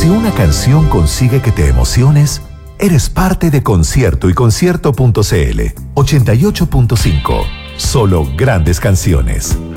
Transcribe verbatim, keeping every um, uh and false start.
Si una canción consigue que te emociones, eres parte de Concierto y Concierto punto c l. ochenta y ocho punto cinco. Solo grandes canciones.